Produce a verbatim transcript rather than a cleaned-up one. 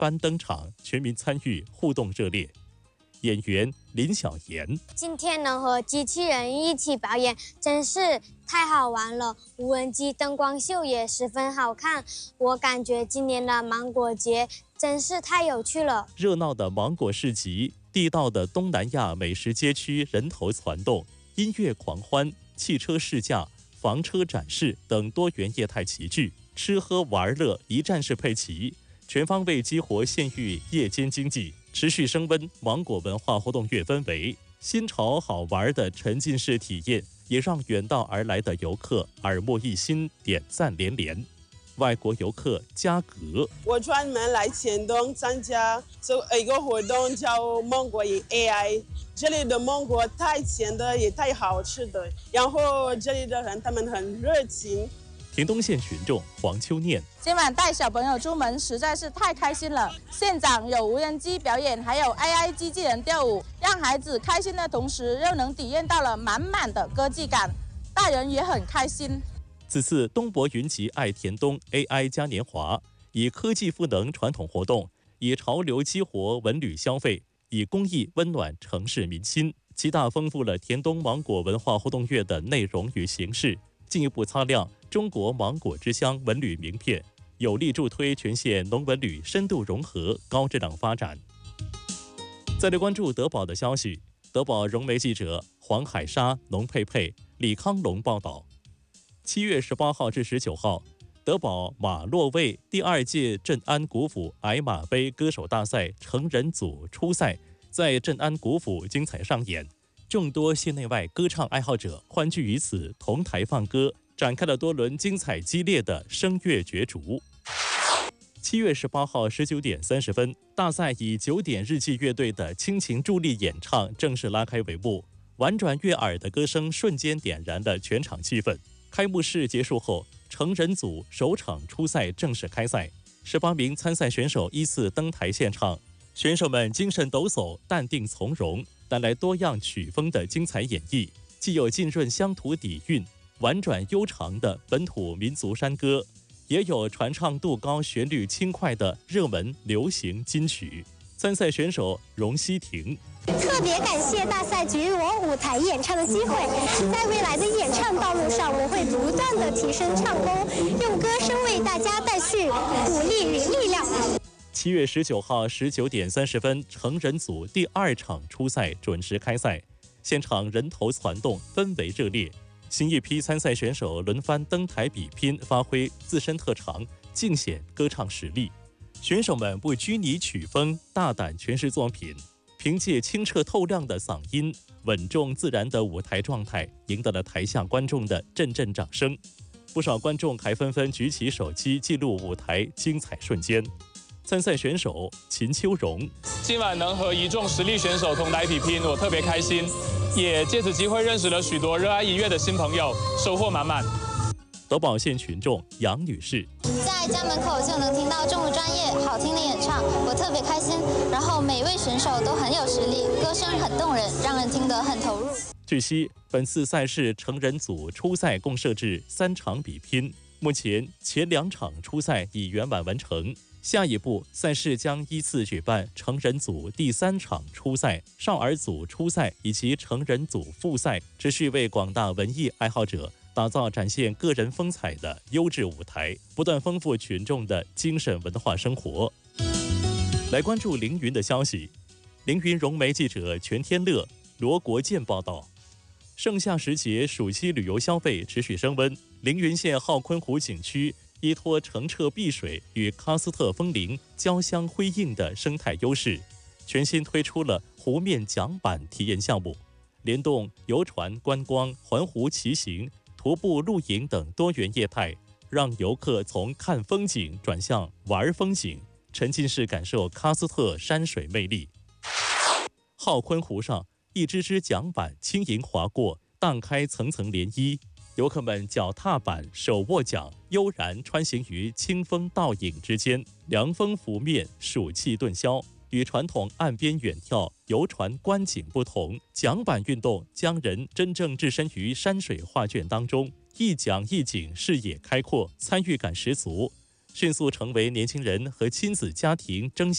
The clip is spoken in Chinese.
般登场，全民参与，互动热烈。演员林小妍： 今天能和机器人一起表演，真是太好玩了。无人机灯光秀也十分好看，我感觉今年的芒果节真是太有趣了。 热闹的芒果市集，地道的东南亚美食街区人头攒动，音乐狂欢、汽车试驾、房车展示等多元业态齐聚，吃喝玩乐一站式配齐，全方位激活县域夜间经济，持续升温芒果文化活动月氛围。新潮好玩的沉浸式体验，也让远道而来的游客耳目一新，点赞连连。外国游客加格： 我专门来前东参加这一个活动，叫芒果营 A I。这里的芒果太甜的，也太好吃的，然后这里的人他们很热情。 屏东县群众黄秋念： 今晚带小朋友出门实在是太开心了，现场有无人机表演，还有 A I 机器人跳舞，让孩子开心的同时，又能体验到了满满的科技感，大人也很开心。 此次东博云集爱田东 A I 嘉年华，以科技赋能传统活动，以潮流激活文旅消费，以公益温暖城市民心，极大丰富了田东芒果文化活动月的内容与形式，进一步擦亮中国芒果之乡文旅名片，有力助推全县农文旅深度融合、高质量发展。再来关注德保的消息，德保融媒记者黄海沙、农佩佩、李康龙报道。七月十八号至十九号，德保马洛卫第二届镇安古府矮马杯歌手大赛成人组初赛在镇安古府精彩上演，众多县内外歌唱爱好者欢聚于此，同台放歌，展开了多轮精彩激烈的声乐角逐。七月十八号十九点三十分，大赛以九点日记乐队的倾情助力演唱正式拉开帷幕，婉转悦耳的歌声瞬间点燃了全场气氛。开幕式结束后，成人组首场初赛正式开赛，十八名参赛选手依次登台献唱，选手们精神抖擞，淡定从容，带来多样曲风的精彩演绎，既有浸润乡土底蕴、婉转悠长的本土民族山歌，也有传唱度高、旋律轻快的热门流行金曲。参赛选手荣希婷： 特别感谢大赛给予我舞台演唱的机会，在未来的演唱道路上，我会不断的提升唱功，用歌声为大家带去鼓励与力量。 七月十九号十九点三十分，成人组第二场初赛准时开赛，现场人头攒动，氛围热烈。新一批参赛选手轮番登台比拼，发挥自身特长，尽显歌唱实力。选手们不拘泥曲风，大胆诠释作品，凭借清澈透亮的嗓音、稳重自然的舞台状态，赢得了台下观众的阵阵掌声。不少观众还纷纷举起手机记录舞台精彩瞬间。参赛选手秦秋荣： 今晚能和一众实力选手同台比拼，我特别开心，也借此机会认识了许多热爱音乐的新朋友，收获满满。 德保县群众杨女士： 在家门口就能听到这么专业、好听的演唱，我特别开心。然后每位选手都很有实力，歌声很动人，让人听得很投入。 据悉，本次赛事成人组初赛共设置三场比拼，目前前两场初赛已圆满完成。下一步，赛事将依次举办成人组第三场初赛、少儿组初赛以及成人组复赛，持续为广大文艺爱好者打造展现个人风采的优质舞台，不断丰富群众的精神文化生活。来关注凌云的消息，凌云融媒记者全天乐、罗国建报道。盛夏时节，暑期旅游消费持续升温，凌云县浩昆湖景区依托澄澈碧水与喀斯特风铃交相辉映的生态优势，全新推出了湖面桨板体验项目，联动游船观光、环湖骑行、徒步露营等多元业态，让游客从看风景转向玩风景，沉浸式感受喀斯特山水魅力。浩昆湖上，一只只桨板轻盈划过，荡开层层涟漪，游客们脚踏板、手握桨，悠然穿行于清风倒影之间，凉风拂面，暑气顿消。与传统岸边远眺、游船观景不同，桨板运动将人真正置身于山水画卷当中，一桨一景，视野开阔，参与感十足，迅速成为年轻人和亲子家庭争